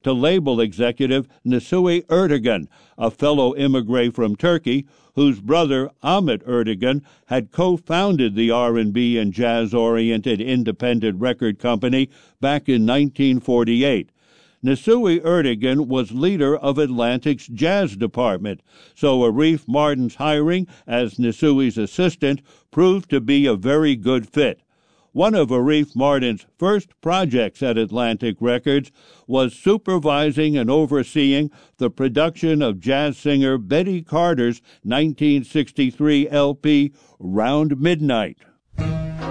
to label executive Nsuhi Ertegun, a fellow immigrant from Turkey, whose brother Ahmet Ertegun had co-founded the R&B and jazz-oriented independent record company back in 1948. Nsuhi Ertegun was leader of Atlantic's jazz department, so Arif Martin's hiring as Nsuhi's assistant proved to be a very good fit. One of Arif Martin's first projects at Atlantic Records was supervising and overseeing the production of jazz singer Betty Carter's 1963 LP, Round Midnight.